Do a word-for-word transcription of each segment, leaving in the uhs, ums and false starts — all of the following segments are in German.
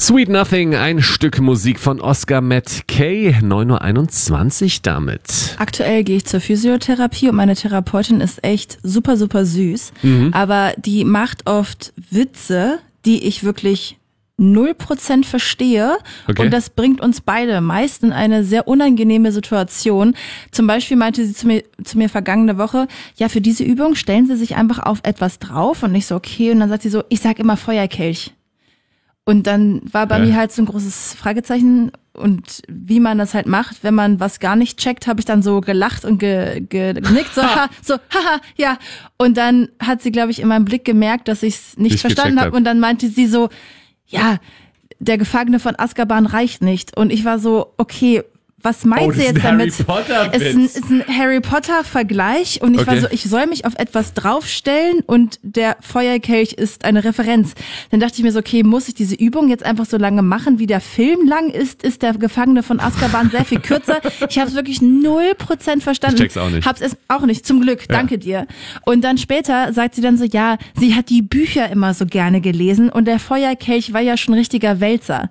Sweet Nothing, ein Stück Musik von Oscar Mackay, neun Uhr einundzwanzig damit. Aktuell gehe ich zur Physiotherapie und meine Therapeutin ist echt super, super süß. Mhm. Aber die macht oft Witze, die ich wirklich null Prozent verstehe. Okay. Und das bringt uns beide meist in eine sehr unangenehme Situation. Zum Beispiel meinte sie zu mir, zu mir vergangene Woche, ja, für diese Übung stellen Sie sich einfach auf etwas drauf. Und ich so, okay. Und dann sagt sie so, ich sag immer Feuerkelch. Und dann war bei ja. mir halt so ein großes Fragezeichen. Und wie man das halt macht, wenn man was gar nicht checkt, habe ich dann so gelacht und ge, ge, genickt, so, ha, so, haha, ja. Und dann hat sie, glaube ich, in meinem Blick gemerkt, dass ich es nicht, nicht verstanden habe. Und dann meinte sie so, ja, der Gefangene von Azkaban reicht nicht. Und ich war so, okay, was meint oh, sie jetzt damit? Es ist ein, ist ein Harry Potter Vergleich und ich okay. war so, ich soll mich auf etwas draufstellen und der Feuerkelch ist eine Referenz. Dann dachte ich mir so, okay, muss ich diese Übung jetzt einfach so lange machen, wie der Film lang ist? Ist der Gefangene von Azkaban sehr viel kürzer? Ich habe es wirklich null Prozent verstanden. Ich check's auch nicht. Hab's es auch nicht, zum Glück, ja. danke dir. Und dann später sagt sie dann so, ja, sie hat die Bücher immer so gerne gelesen und der Feuerkelch war ja schon richtiger Wälzer.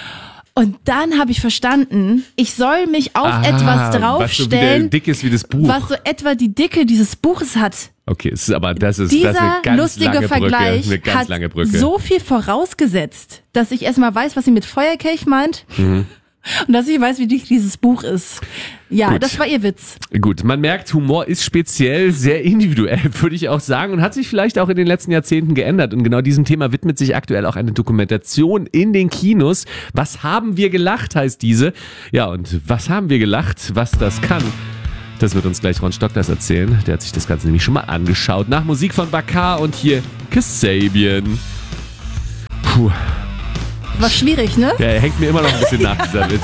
Und dann habe ich verstanden, ich soll mich auf ah, etwas draufstellen, was so dick ist wie das Buch. Was so etwa die Dicke dieses Buches hat. Okay, es ist aber das ist, Dieser das ist eine ganz lustige lange Vergleich Brücke, eine ganz hat lange Brücke. So viel vorausgesetzt, dass ich erstmal weiß, was sie mit Feuerkelch meint. Mhm. Und dass ich weiß, wie dick dieses Buch ist. Ja, Gut. das war ihr Witz. Gut, man merkt, Humor ist speziell, sehr individuell, würde ich auch sagen, und hat sich vielleicht auch in den letzten Jahrzehnten geändert. Und genau diesem Thema widmet sich aktuell auch eine Dokumentation in den Kinos. Was haben wir gelacht, heißt diese. Ja, und was haben wir gelacht, was das kann? Das wird uns gleich Ron Stock das erzählen. Der hat sich das Ganze nämlich schon mal angeschaut. Nach Musik von Bakar und hier Kasabian. Puh. War schwierig, ne? Der hängt mir immer noch ein bisschen nach, dieser Witz.